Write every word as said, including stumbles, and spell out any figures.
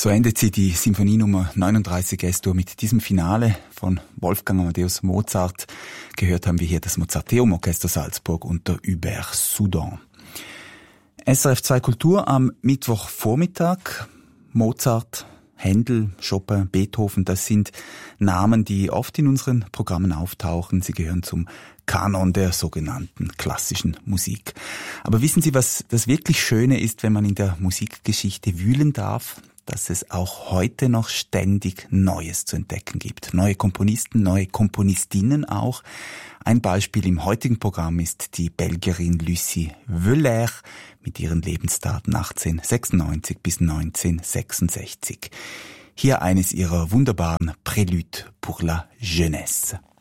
So endet sie die Symphonie Nummer neununddreißig S-Dur mit diesem Finale von Wolfgang Amadeus Mozart. Gehört haben wir hier das Mozarteum Orchester Salzburg unter Hubert Soudan. S R F zwei Kultur am Mittwochvormittag. Mozart, Händel, Chopin, Beethoven, das sind Namen, die oft in unseren Programmen auftauchen. Sie gehören zum Kanon der sogenannten klassischen Musik. Aber wissen Sie, was das wirklich Schöne ist, wenn man in der Musikgeschichte wühlen darf? Dass es auch heute noch ständig Neues zu entdecken gibt. Neue Komponisten, neue Komponistinnen auch. Ein Beispiel im heutigen Programm ist die Belgierin Lucie Wöller mit ihren Lebensdaten achtzehnhundertsechsundneunzig bis neunzehnhundertsechsundsechzig. Hier eines ihrer wunderbaren Préludes pour la jeunesse.